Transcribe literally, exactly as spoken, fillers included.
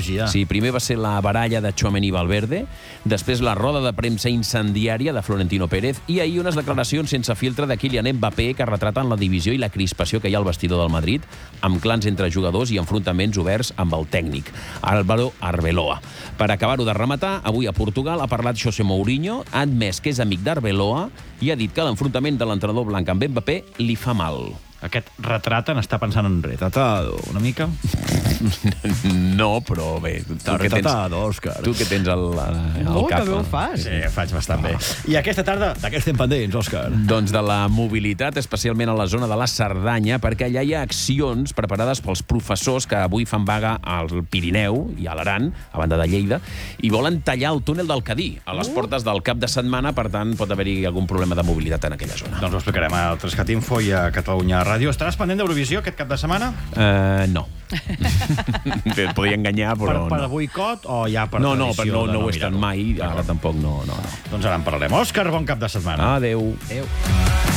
energia. Sí, primer va ser la baralla de Tchouaméni i Valverde, després la roda de premsa incendiària de Florentino Pérez i ahir unes declaracions sense filtre de Kylian Mbappé que retraten la divisió i la crispació que hi ha al vestidor del Madrid, amb clans entre jugadors i enfrontaments oberts amb el tècnic, Álvaro Arbeloa. Per acabar-ho de rematar, avui a Portugal ha parlat José Mourinho, ha admès que és amic d'Arbeloa i ha dit que l'enfrontament de l'entrenador blanc amb Mbappé li fa mal. Aquest retrat n'està pensant en retratado, una mica? No, però bé, tu que tens, Retratado, Òscar. tu que tens el, el Oh, cap. que bé ho fas. Sí, faig bastant bé. I aquesta tarda, de què estem pendents, Òscar? Doncs de la mobilitat, especialment a la zona de la Cerdanya, perquè allà hi ha accions preparades pels professors que avui fan vaga al Pirineu i a l'Aran, a banda de Lleida, i volen tallar el túnel del Cadí a les portes del cap de setmana, per tant, pot haver-hi algun problema de mobilitat en aquella zona. Doncs ho explicarem a Trescat Info i a Catalunya Ràdio. Estaràs pendent d'Eurovisió aquest cap de setmana? Uh, no. Et podria enganyar, Per, però per no. boicot o ja per No, no, tradició? per no, de no ho he estat mirar-ho? mai, ara tampoc no, no, no. Doncs ara en parlarem. Òscar, bon cap de setmana. Adéu. Adéu.